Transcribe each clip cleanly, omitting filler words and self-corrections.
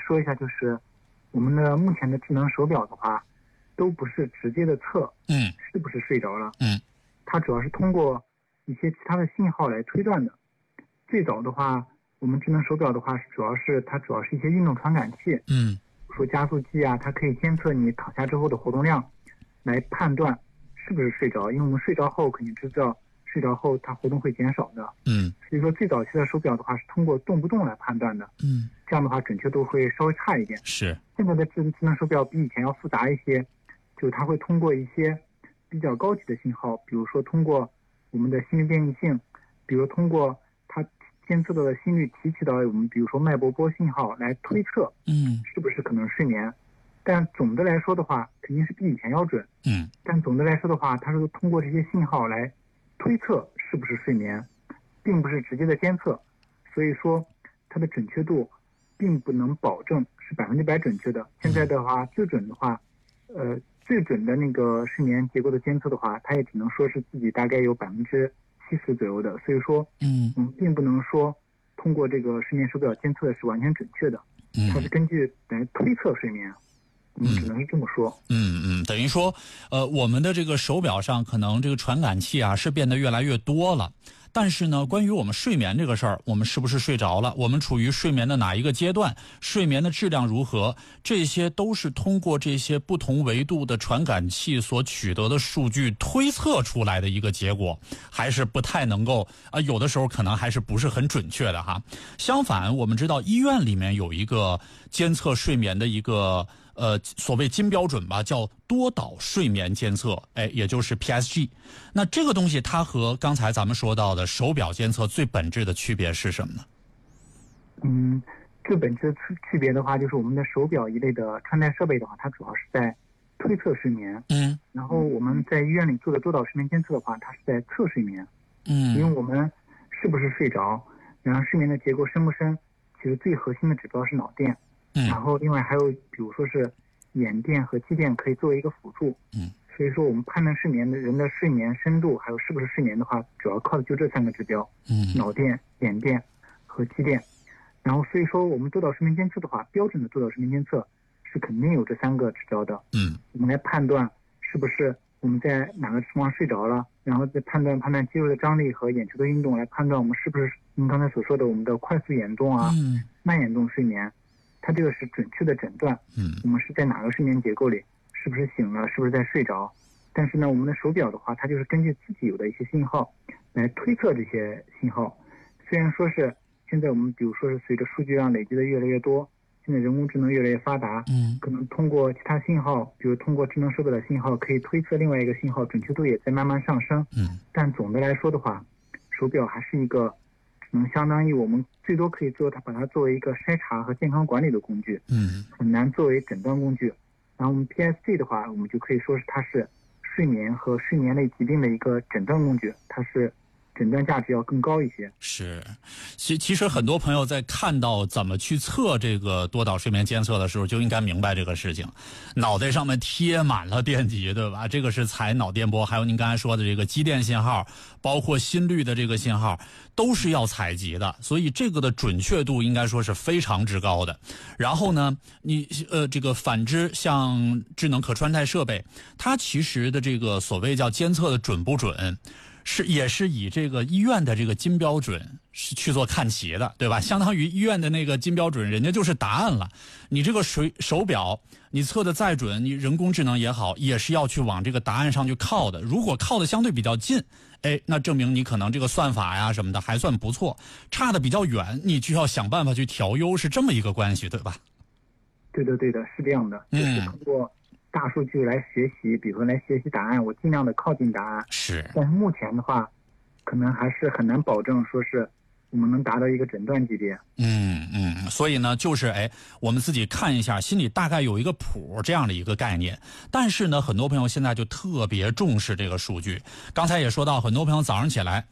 说一下，就是我们的目前的智能手表的话，都不是直接的测，是不是睡着了，它主要是通过一些其他的信号来推断的。最早的话，我们智能手表的话，主要是一些运动传感器，说加速器啊，它可以监测你躺下之后的活动量，来判断是不是睡着。因为我们睡着后肯定知道，睡着后它活动会减少的，所以说最早期的手表的话是通过动不动来判断的，这样的话准确度会稍微差一点。 是现在的智能手表比以前要复杂一些，就是它会通过一些比较高级的信号，比如说通过我们的心率变异性，比如通过它监测到的心率提取到我们比如说脉搏波信号来推测，是不是可能睡眠。但总的来说的话，肯定是比以前要准，但总的来说的话，它是通过这些信号来推测是不是睡眠，并不是直接的监测，所以说它的准确度并不能保证是100%准确的。现在的话，最准的那个睡眠结构的监测的话，它也只能说是自己大概有70%左右的，所以说，并不能说通过这个睡眠手表监测的是完全准确的，它是根据来推测睡眠。只能是这么说。 等于说，我们的这个手表上可能这个传感器啊是变得越来越多了，但是呢，关于我们睡眠这个事儿，我们是不是睡着了，我们处于睡眠的哪一个阶段，睡眠的质量如何，这些都是通过这些不同维度的传感器所取得的数据推测出来的一个结果，还是不太能够有的时候可能还是不是很准确的哈。相反，我们知道医院里面有一个监测睡眠的一个所谓金标准吧，叫多导睡眠监测，也就是 PSG。那这个东西它和刚才咱们说到的手表监测最本质的区别是什么呢？ 最本质的区别的话，就是我们的手表一类的穿戴设备的话，它主要是在推测睡眠，然后我们在医院里做的多导睡眠监测的话，它是在测睡眠，因为我们是不是睡着，然后睡眠的结构深不深，其实最核心的指标是脑电。然后另外还有比如说是眼电和肌电可以作为一个辅助，所以说我们判断睡眠的人的睡眠深度还有是不是睡眠的话，主要靠的就这3个指标，脑电、眼电和肌电。然后所以说我们多导睡眠监测的话，标准的多导睡眠监测是肯定有这3个指标的，我们来判断是不是我们在哪个情况睡着了，然后再判断肌肉的张力和眼球的运动，来判断我们是不是您刚才所说的我们的快速眼动啊、慢眼动睡眠。它这个是准确的诊断，我们是在哪个睡眠结构里，是不是醒了，是不是在睡着。但是呢，我们的手表的话，它就是根据自己有的一些信号来推测这些信号。虽然说是现在我们比如说是随着数据量累积的越来越多，现在人工智能越来越发达，可能通过其他信号，比如通过智能手表的信号，可以推测另外一个信号，准确度也在慢慢上升。但总的来说的话，手表还是一个只能相当于我们最多可以把它作为一个筛查和健康管理的工具，很难作为诊断工具。然后我们 PSG 的话，我们就可以说是它是睡眠和睡眠类疾病的一个诊断工具，它是诊断价值要更高一些。 是，其实很多朋友在看到怎么去测这个多导睡眠监测的时候，就应该明白这个事情。脑袋上面贴满了电极，对吧？这个是采脑电波，还有您刚才说的这个肌电信号，包括心率的这个信号，都是要采集的，所以这个的准确度应该说是非常之高的。然后呢，你这个反之，像智能可穿戴设备，它其实的这个所谓叫监测的准不准，也是以这个医院的这个金标准是去做看齐的，对吧？相当于医院的那个金标准，人家就是答案了。你这个手表，你测的再准，你人工智能也好，也是要去往这个答案上去靠的。如果靠的相对比较近，那证明你可能这个算法呀什么的还算不错；差的比较远，你就要想办法去调优，是这么一个关系，对吧？ 对的，是这样的，就是通过大数据来学习，比如说来学习答案，我尽量的靠近答案。 是， 但是目前的话，可能还是很难保证说是我们能达到一个诊断级别。 所以呢，就是我们自己看一下，心里大概有一个谱这样的一个概念。但是呢，很多朋友现在就特别重视这个数据。刚才也说到，很多朋友早上起来，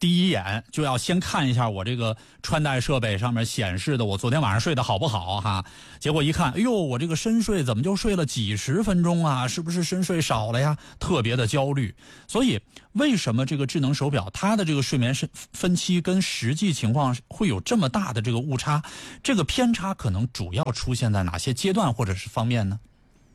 第一眼就要先看一下我这个穿戴设备上面显示的我昨天晚上睡得好不好哈。结果一看，哎呦，我这个深睡怎么就睡了几十分钟啊？是不是深睡少了呀？特别的焦虑。所以为什么这个智能手表它的这个睡眠分期跟实际情况会有这么大的这个误差？这个偏差可能主要出现在哪些阶段或者是方面呢？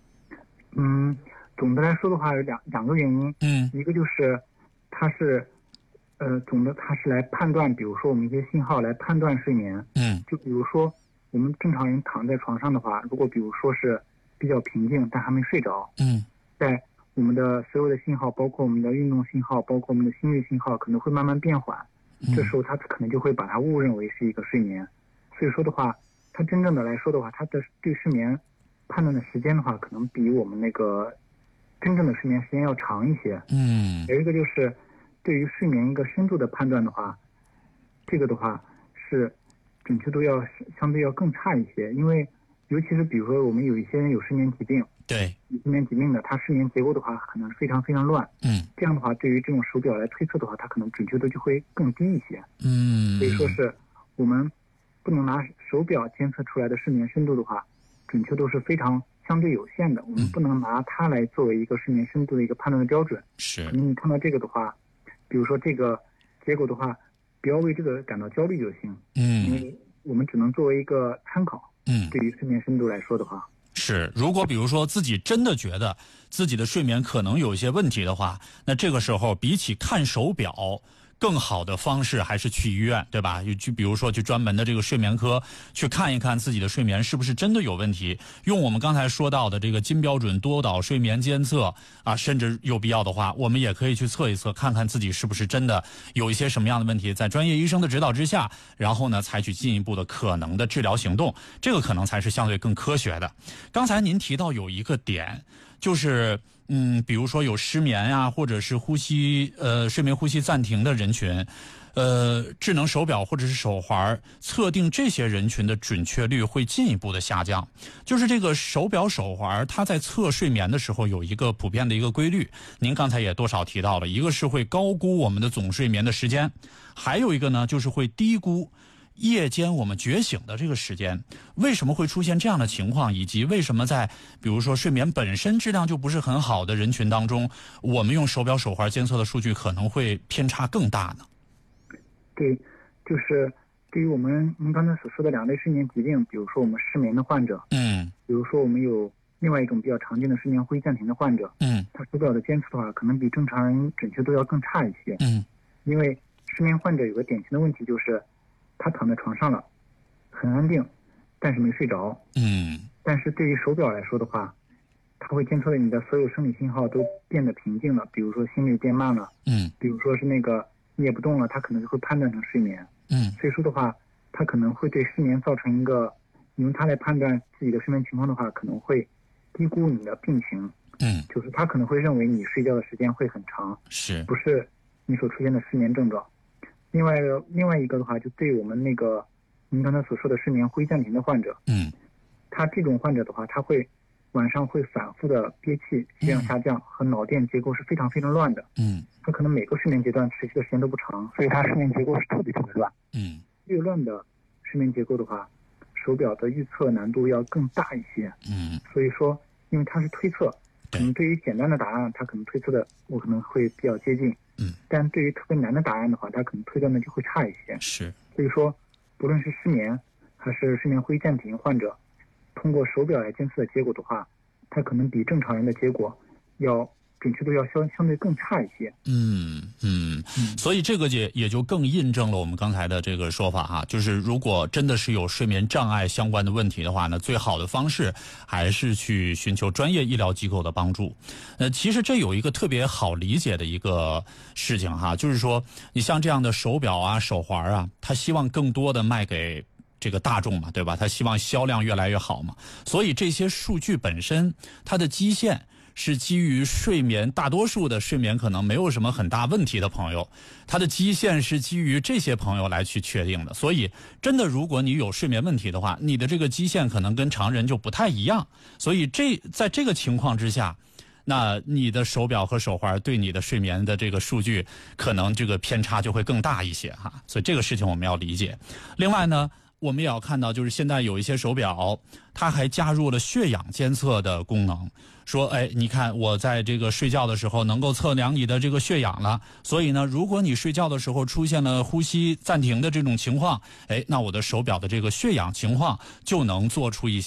总的来说的话有两个原因。一个就是它是它是来判断，比如说我们一些信号来判断睡眠。就比如说我们正常人躺在床上的话，如果比如说是比较平静但还没睡着，在我们的所有的信号，包括我们的运动信号，包括我们的心率信号可能会慢慢变缓，这时候它可能就会把它误认为是一个睡眠。所以说的话，它真正的来说的话，它的对睡眠判断的时间的话，可能比我们那个真正的睡眠时间要长一些。有一个就是对于睡眠一个深度的判断的话，这个的话是准确度要相对要更差一些，因为尤其是比如说我们有一些人有睡眠疾病， 对， 有睡眠疾病的，他睡眠结构的话可能非常非常乱。这样的话对于这种手表来推测的话，它可能准确度就会更低一些。所以说是我们不能拿手表监测出来的睡眠深度的话，准确度是非常相对有限的，我们不能拿它来作为一个睡眠深度的一个判断的标准。 是， 可能你看到这个的话，比如说这个结果的话，不要为这个感到焦虑就行。因为我们只能作为一个参考。对于睡眠深度来说的话， 是，如果比如说自己真的觉得自己的睡眠可能有一些问题的话，那这个时候比起看手表，更好的方式还是去医院，对吧？去比如说去专门的这个睡眠科去看一看自己的睡眠是不是真的有问题，用我们刚才说到的这个金标准多导睡眠监测啊，甚至有必要的话，我们也可以去测一测，看看自己是不是真的有一些什么样的问题，在专业医生的指导之下，然后呢采取进一步的可能的治疗行动，这个可能才是相对更科学的。刚才您提到有一个点，就是比如说有失眠呀，或者是睡眠呼吸暂停的人群，智能手表或者是手环测定这些人群的准确率会进一步的下降。就是这个手表手环它在测睡眠的时候有一个普遍的一个规律，您刚才也多少提到了，一个是会高估我们的总睡眠的时间，还有一个呢就是会低估夜间我们觉醒的这个时间。为什么会出现这样的情况，以及为什么在比如说睡眠本身质量就不是很好的人群当中，我们用手表手环监测的数据可能会偏差更大呢？ 对，就是对于您刚才所说的两类睡眠疾病，比如说我们失眠的患者，比如说我们有另外一种比较常见的睡眠呼吸暂停的患者，他手表的监测的话可能比正常人准确度要更差一些。因为失眠患者有个典型的问题，就是他躺在床上了，很安定，但是没睡着。但是对于手表来说的话，它会监测的你的所有生理信号都变得平静了，比如说心率变慢了，比如说是那个你也不动了，它可能就会判断成睡眠。所以说的话，它可能会对失眠造成一个，你用它来判断自己的睡眠情况的话，可能会低估你的病情。就是他可能会认为你睡觉的时间会很长，不是你所出现的失眠症状。另外一个的话，就对我们那个您刚才所说的睡眠呼吸暂停的患者，他这种患者的话，他会晚上会反复的憋气、血氧下降和脑电结构是非常非常乱的。他可能每个睡眠阶段持续的时间都不长，所以他睡眠结构是特别特别乱。越乱的睡眠结构的话，手表的预测难度要更大一些。所以说，因为它是推测，可能对于简单的答案，它可能推测的我可能会比较接近。但对于特别难的答案的话，它可能推断的就会差一些。所以说，不论是失眠还是睡眠呼吸暂停患者，通过手表来监测的结果的话，它可能比正常人的结果要准确度要相对更差一些。 所以这个也就更印证了我们刚才的这个说法哈，就是如果真的是有睡眠障碍相关的问题的话呢，最好的方式还是去寻求专业医疗机构的帮助。其实这有一个特别好理解的一个事情哈，就是说你像这样的手表啊、手环啊，它希望更多的卖给这个大众嘛，对吧？它希望销量越来越好嘛，所以这些数据本身它的基线是基于睡眠，大多数的睡眠可能没有什么很大问题的朋友，它的基线是基于这些朋友来去确定的。所以真的如果你有睡眠问题的话，你的这个基线可能跟常人就不太一样。所以在这个情况之下， 那你的手表和手环对你的睡眠的这个数据可能这个偏差就会更大一些哈，所以这个事情我们要理解。另外呢，我们也要看到，就是现在有一些手表，它还加入了血氧监测的功能，说，哎，你看我在这个睡觉的时候能够测量你的这个血氧了，所以呢，如果你睡觉的时候出现了呼吸暂停的这种情况，哎，那我的手表的这个血氧情况就能做出一些